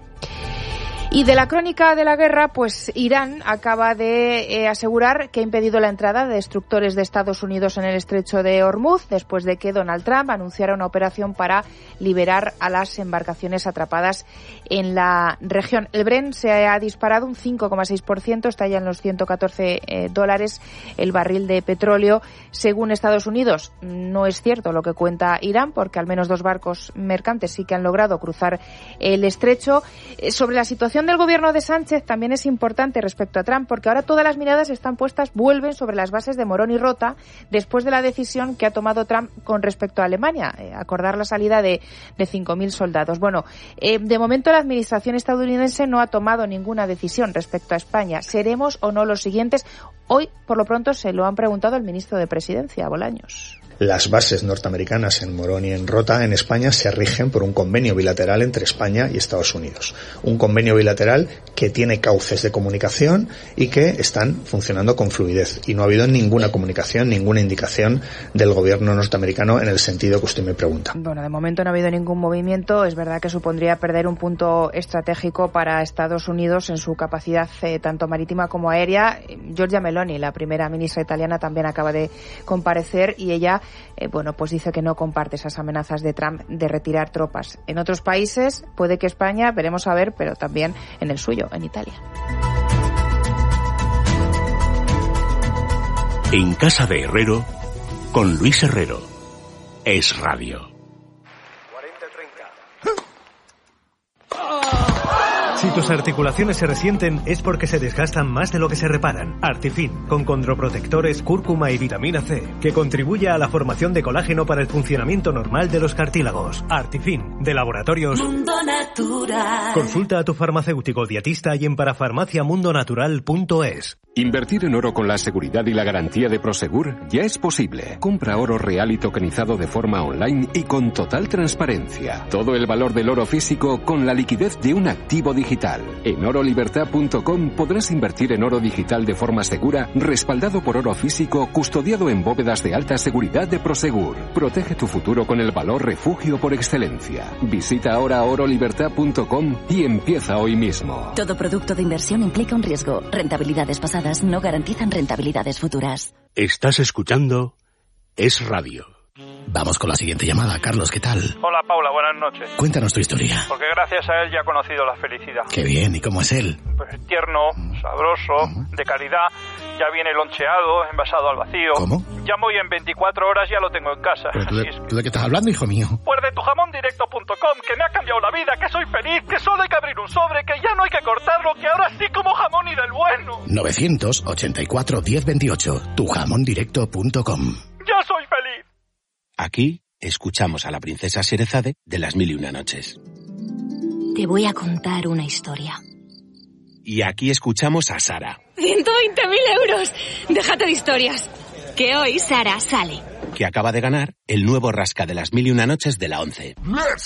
Y de la crónica de la guerra, pues Irán acaba de eh, asegurar que ha impedido la entrada de destructores de Estados Unidos en el estrecho de Hormuz, después de que Donald Trump anunciara una operación para liberar a las embarcaciones atrapadas en la región. El Brent se ha disparado un cinco coma seis por ciento, está ya en los ciento catorce eh, dólares el barril de petróleo, según Estados Unidos. No es cierto lo que cuenta Irán, porque al menos dos barcos mercantes sí que han logrado cruzar el estrecho. Eh, sobre la situación del gobierno de Sánchez también es importante respecto a Trump, porque ahora todas las miradas están puestas, vuelven sobre las bases de Morón y Rota, después de la decisión que ha tomado Trump con respecto a Alemania, eh, acordar la salida de, de cinco mil soldados. Bueno, eh, de momento la administración estadounidense no ha tomado ninguna decisión respecto a España. ¿Seremos o no los siguientes? Hoy, por lo pronto, se lo han preguntado al ministro de Presidencia, Bolaños. Las bases norteamericanas en Morón y en Rota, en España, se rigen por un convenio bilateral entre España y Estados Unidos. Un convenio bilateral que tiene cauces de comunicación y que están funcionando con fluidez. Y no ha habido ninguna comunicación, ninguna indicación del gobierno norteamericano en el sentido que usted me pregunta. Bueno, de momento no ha habido ningún movimiento. Es verdad que supondría perder un punto estratégico para Estados Unidos en su capacidad eh, tanto marítima como aérea. Giorgia Meloni, la primera ministra italiana, también acaba de comparecer y ella Eh, bueno, pues dice que no comparte esas amenazas de Trump de retirar tropas. En otros países, puede que España, veremos a ver, pero también en el suyo, en Italia. En casa de Herrero, con Luis Herrero. Es Radio. Si tus articulaciones se resienten es porque se desgastan más de lo que se reparan. Artifin, con condroprotectores, cúrcuma y vitamina C, que contribuye a la formación de colágeno para el funcionamiento normal de los cartílagos. Artifin, de Laboratorios Mundo Natural. Consulta a tu farmacéutico dietista y en parafarmaciamundonatural punto es. Invertir en oro con la seguridad y la garantía de Prosegur ya es posible. Compra oro real y tokenizado de forma online y con total transparencia. Todo el valor del oro físico con la liquidez de un activo digital. En oro libertad punto com podrás invertir en oro digital de forma segura, respaldado por oro físico, custodiado en bóvedas de alta seguridad de Prosegur. Protege tu futuro con el valor refugio por excelencia. Visita ahora oro libertad punto com y empieza hoy mismo. Todo producto de inversión implica un riesgo. Rentabilidades pasadas no garantizan rentabilidades futuras. Estás escuchando Es Radio. Vamos con la siguiente llamada. Carlos, ¿qué tal? Hola, Paula, buenas noches. Cuéntanos tu historia. Porque gracias a él ya he conocido la felicidad. Qué bien, ¿y cómo es él? Pues tierno, sabroso, uh-huh. de calidad. Ya viene loncheado, envasado al vacío. ¿Cómo? Llamo y en veinticuatro horas ya lo tengo en casa. ¿Pero tú de, es... tú de qué estás hablando, hijo mío? Pues de tu jamón directo punto com, que me ha cambiado la vida, que soy feliz, que solo hay que abrir un sobre, que ya no hay que cortarlo, que ahora sí como jamón y del bueno. novecientos ochenta y cuatro, diez veintiocho, tu jamón directo punto com. ¡Ya soy feliz! Aquí escuchamos a la princesa Sherezade de Las Mil y Una Noches. Te voy a contar una historia. Y aquí escuchamos a Sara, ¡ciento veinte mil euros! Déjate de historias. Que hoy Sara sale. que acaba de ganar el nuevo Rasca de Las Mil y Una Noches de la ONCE.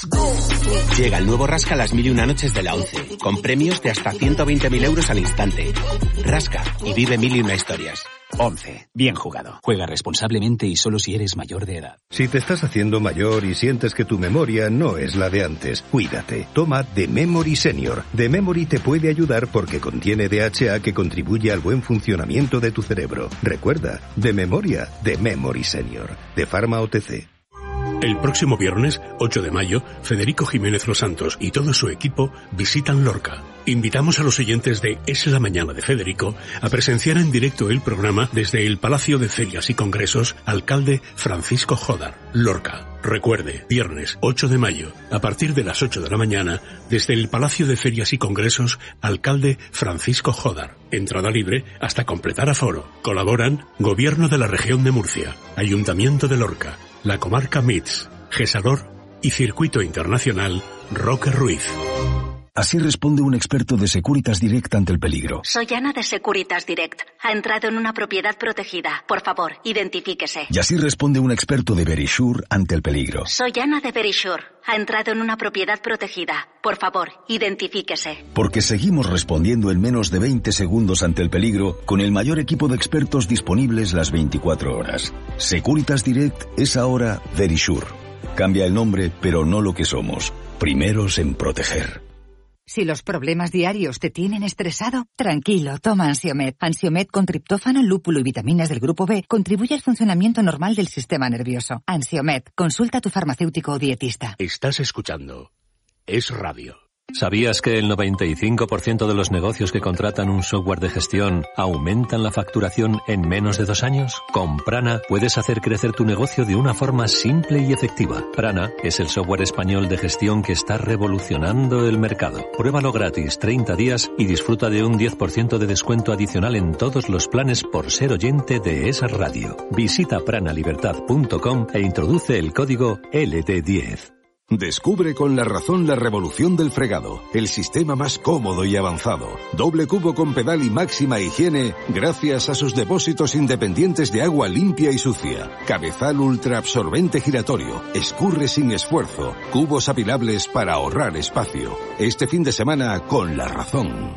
Llega el nuevo Rasca Las Mil y Una Noches de la ONCE, con premios de hasta ciento veinte mil euros al instante. Rasca y vive mil y una historias. once. Bien jugado. Juega responsablemente y solo si eres mayor de edad. Si te estás haciendo mayor y sientes que tu memoria no es la de antes, cuídate. Toma The Memory Senior. The Memory te puede ayudar porque contiene D H A que contribuye al buen funcionamiento de tu cerebro. Recuerda, de memoria, The Memory Senior. De Pharma O T C. El próximo viernes, ocho de mayo, Federico Jiménez Los Santos y todo su equipo visitan Lorca. Invitamos a los oyentes de Es la Mañana de Federico a presenciar en directo el programa desde el Palacio de Ferias y Congresos Alcalde Francisco Jodar, Lorca. Recuerde, viernes ocho de mayo, a partir de las ocho de la mañana, desde el Palacio de Ferias y Congresos Alcalde Francisco Jodar. Entrada libre hasta completar aforo. Colaboran Gobierno de la Región de Murcia, Ayuntamiento de Lorca, la Comarca M I T S, Gesador y Circuito Internacional Roque Ruiz. Así responde un experto de Securitas Direct ante el peligro. Soy Ana de Securitas Direct. Ha entrado en una propiedad protegida. Por favor, identifíquese. Y así responde un experto de Verisure ante el peligro. Soy Ana de Verisure. Ha entrado en una propiedad protegida. Por favor, identifíquese. Porque seguimos respondiendo en menos de veinte segundos ante el peligro con el mayor equipo de expertos disponibles las veinticuatro horas. Securitas Direct es ahora Verisure. Cambia el nombre, pero no lo que somos. Primeros en proteger. Si los problemas diarios te tienen estresado, tranquilo, toma Ansiomed. Ansiomed con triptófano, lúpulo y vitaminas del grupo B contribuye al funcionamiento normal del sistema nervioso. Ansiomed, consulta a tu farmacéutico o dietista. Estás escuchando Es Radio. ¿Sabías que el noventa y cinco por ciento de los negocios que contratan un software de gestión aumentan la facturación en menos de dos años? Con Prana puedes hacer crecer tu negocio de una forma simple y efectiva. Prana es el software español de gestión que está revolucionando el mercado. Pruébalo gratis treinta días y disfruta de un diez por ciento de descuento adicional en todos los planes por ser oyente de esa radio. Visita pranalibertad punto com e introduce el código L D diez. Descubre con La Razón la revolución del fregado, el sistema más cómodo y avanzado. Doble cubo con pedal y máxima higiene gracias a sus depósitos independientes de agua limpia y sucia. Cabezal ultra absorbente giratorio, escurre sin esfuerzo, cubos apilables para ahorrar espacio. Este fin de semana con La Razón.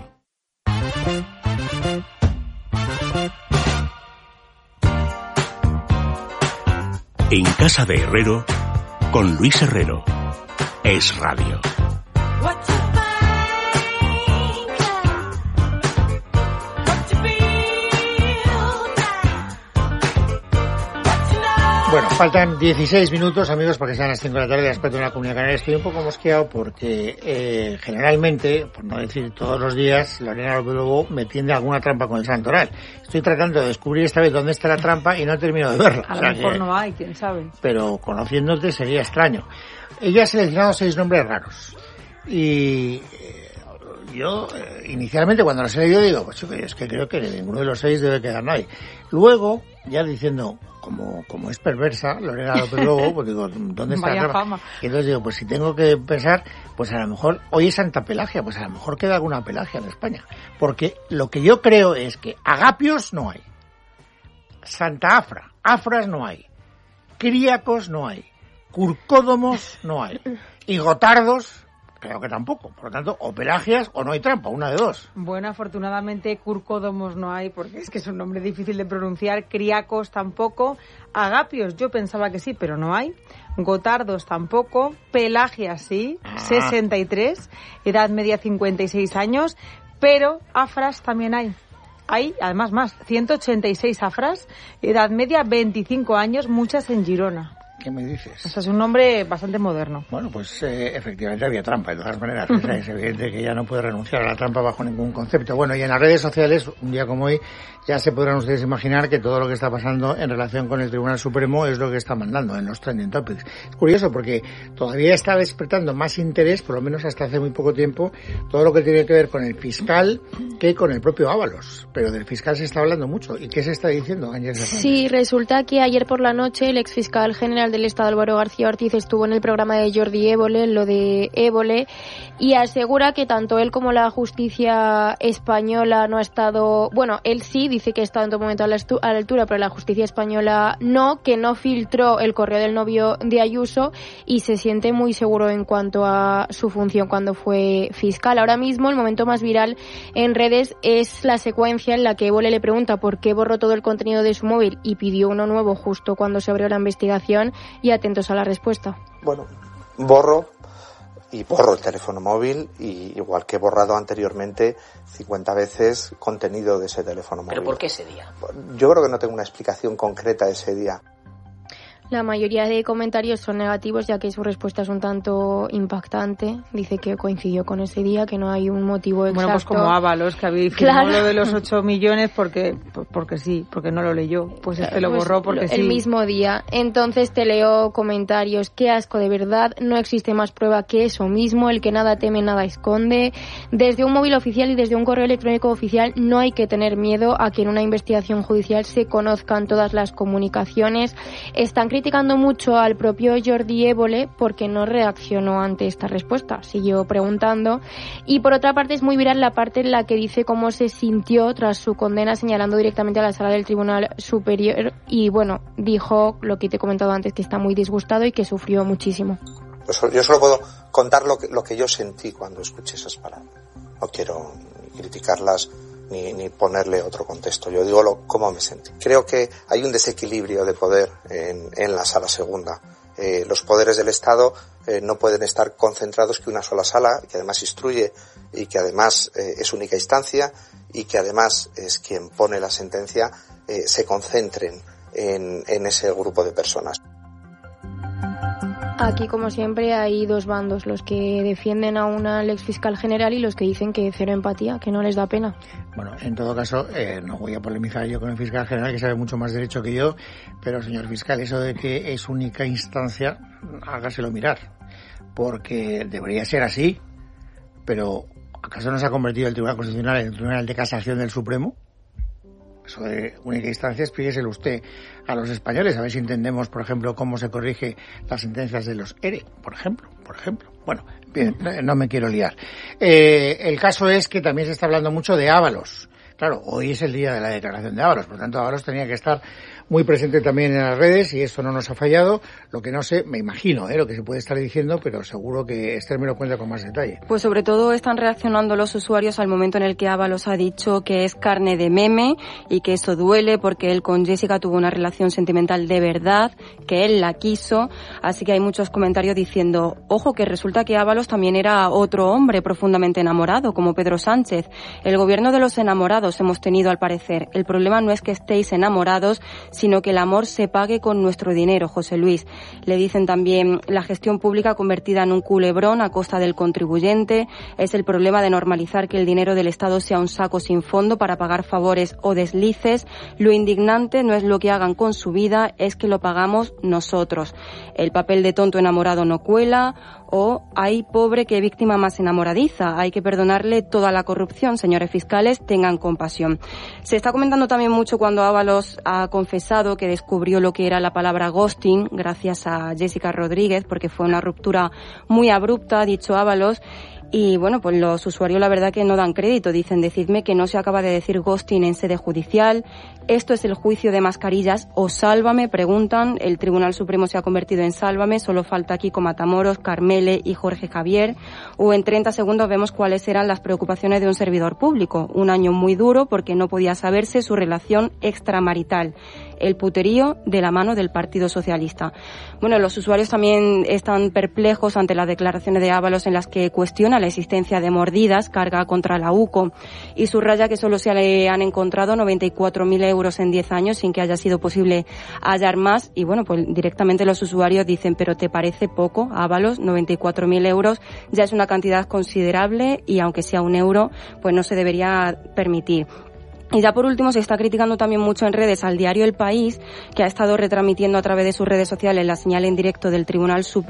En casa de Herrero, con Luis Herrero. Es Radio. Bueno, faltan dieciséis minutos, amigos, porque sean las cinco de la tarde, aspecto de la Comunidad Canaria. Estoy un poco mosqueado porque eh, generalmente, por no decir todos los días, Lorena López Lobo me tiende alguna trampa con el santoral. Estoy tratando de descubrir esta vez dónde está la trampa y no termino de verla. A o lo sea mejor que, no hay, quién sabe. Pero conociéndote sería extraño. Ella ha seleccionado seis nombres raros. Y eh, yo, eh, inicialmente, cuando los he leído, digo, pues chico, es que creo que ninguno de los seis debe quedar nadie. Luego, ya diciendo, como como es perversa, Lorena López Lobo, pues digo, ¿dónde está Vaya la fama. Y entonces digo, pues si tengo que pensar, pues a lo mejor, hoy es Santa Pelagia, pues a lo mejor queda alguna Pelagia en España. Porque lo que yo creo es que Agapios no hay. Santa Afra, Afras no hay. Críacos no hay. Curcódomos no hay. Y Gotardos, creo que tampoco. Por lo tanto, o Pelagias o no hay trampa, una de dos. Bueno, afortunadamente Curcódomos no hay, porque es que es un nombre difícil de pronunciar. Criacos tampoco. Agapios, yo pensaba que sí, pero no hay. Gotardos tampoco. Pelagias sí, ah. sesenta y tres. Edad media cincuenta y seis años. Pero Afras también hay. Hay, además, más. ciento ochenta y seis Afras. Edad media veinticinco años, muchas en Girona. ¿Qué me dices? O sea, es un nombre bastante moderno. Bueno, pues eh, efectivamente había trampa, de todas maneras. O sea, es evidente que ya no puede renunciar a la trampa bajo ningún concepto. Bueno, y en las redes sociales, un día como hoy, ya se podrán ustedes imaginar que todo lo que está pasando en relación con el Tribunal Supremo es lo que está mandando en los trending topics. Es curioso porque todavía está despertando más interés, por lo menos hasta hace muy poco tiempo, todo lo que tiene que ver con el fiscal que con el propio Ábalos. Pero del fiscal se está hablando mucho. ¿Y qué se está diciendo, Ángel Fernández? Sí, resulta que ayer por la noche el exfiscal general del Estado, Álvaro García Ortiz, estuvo en el programa de Jordi Évole, lo de Évole, y asegura que tanto él como la justicia española no ha estado... Bueno, él sí dice que ha estado en todo momento a la, estu- a la altura, pero la justicia española no, que no filtró el correo del novio de Ayuso y se siente muy seguro en cuanto a su función cuando fue fiscal. Ahora mismo el momento más viral en redes es la secuencia en la que Évole le pregunta por qué borró todo el contenido de su móvil y pidió uno nuevo justo cuando se abrió la investigación, y atentos a la respuesta. Bueno, borro y borro el teléfono móvil, y igual que he borrado anteriormente cincuenta veces contenido de ese teléfono móvil. ¿Pero por qué ese día? Yo creo que no tengo una explicación concreta de ese día. La mayoría de comentarios son negativos, ya que su respuesta es un tanto impactante. Dice que coincidió con ese día, que no hay un motivo exacto. Bueno, pues como Ábalos, que había firmó claro. lo de los ocho millones porque porque sí, porque no lo leyó. Pues este lo pues borró porque el sí. El mismo día. Entonces te leo comentarios. Qué asco, de verdad. No existe más prueba que eso mismo. El que nada teme, nada esconde. Desde un móvil oficial y desde un correo electrónico oficial no hay que tener miedo a que en una investigación judicial se conozcan todas las comunicaciones. Están criticando mucho al propio Jordi Évole porque no reaccionó ante esta respuesta, siguió preguntando. Y por otra parte es muy viral la parte en la que dice cómo se sintió tras su condena, señalando directamente a la sala del Tribunal Superior, y bueno, dijo lo que te he comentado antes, que está muy disgustado y que sufrió muchísimo. Pues yo solo puedo contar lo que, lo que yo sentí cuando escuché esas palabras. No quiero criticarlas Ni, ni ponerle otro contexto. Yo digo lo, cómo me sentí. Creo que hay un desequilibrio de poder en, en la sala segunda. Eh, los poderes del Estado eh, no pueden estar concentrados que una sola sala, que además instruye y que además eh, es única instancia y que además es quien pone la sentencia, eh, se concentren en, en ese grupo de personas. Aquí, como siempre, hay dos bandos, los que defienden a un al exfiscal general y los que dicen que cero empatía, que no les da pena. Bueno, en todo caso, eh, no voy a polemizar yo con el fiscal general, que sabe mucho más derecho que yo, pero, señor fiscal, eso de que es única instancia, hágaselo mirar, porque debería ser así, pero ¿acaso no se ha convertido el Tribunal Constitucional en el Tribunal de Casación del Supremo? Eso de única instancia, explíqueselo usted a los españoles, a ver si entendemos, por ejemplo, cómo se corrige las sentencias de los E R E, por ejemplo, por ejemplo. Bueno, bien, no me quiero liar. Eh, el caso es que también se está hablando mucho de Ábalos. Claro, hoy es el día de la declaración de Ábalos, por lo tanto Ábalos tenía que estar muy presente también en las redes y esto no nos ha fallado. Lo que no sé, me imagino, ¿eh? lo que se puede estar diciendo, pero seguro que Esther me lo cuenta con más detalle. Pues sobre todo están reaccionando los usuarios al momento en el que Ábalos ha dicho que es carne de meme y que eso duele porque él con Jessica tuvo una relación sentimental de verdad, que él la quiso, así que hay muchos comentarios diciendo, ojo, que resulta que Ábalos también era otro hombre profundamente enamorado, como Pedro Sánchez. El gobierno de los enamorados hemos tenido al parecer. El problema no es que estéis enamorados, sino que el amor se pague con nuestro dinero, José Luis. Le dicen también la gestión pública convertida en un culebrón a costa del contribuyente. Es el problema de normalizar que el dinero del Estado sea un saco sin fondo para pagar favores o deslices. Lo indignante no es lo que hagan con su vida, es que lo pagamos nosotros. El papel de tonto enamorado no cuela. O hay pobre que víctima más enamoradiza. Hay que perdonarle toda la corrupción. Señores fiscales, tengan compasión. Se está comentando también mucho cuando Ábalos ha confesado que descubrió lo que era la palabra ghosting gracias a Jessica Rodríguez, porque fue una ruptura muy abrupta, ha dicho Ábalos. Y bueno, pues los usuarios la verdad que no dan crédito. Dicen, decidme que no se acaba de decir ghosting en sede judicial. Esto es el juicio de mascarillas o Sálvame, preguntan. El Tribunal Supremo se ha convertido en Sálvame. Solo falta Kiko Matamoros, Carmele y Jorge Javier. O en treinta segundos vemos cuáles eran las preocupaciones de un servidor público. Un año muy duro porque no podía saberse su relación extramarital. El puterío de la mano del Partido Socialista. Bueno, los usuarios también están perplejos ante las declaraciones de Ábalos en las que cuestiona la existencia de mordidas, carga contra la U C O, y subraya que solo se le han encontrado noventa y cuatro mil euros en diez años sin que haya sido posible hallar más. Y bueno, pues directamente los usuarios dicen, pero ¿te parece poco, Ábalos? noventa y cuatro mil euros ya es una cantidad considerable y aunque sea un euro, pues no se debería permitir. Y ya por último se está criticando también mucho en redes al diario El País, que ha estado retransmitiendo a través de sus redes sociales la señal en directo del Tribunal Supremo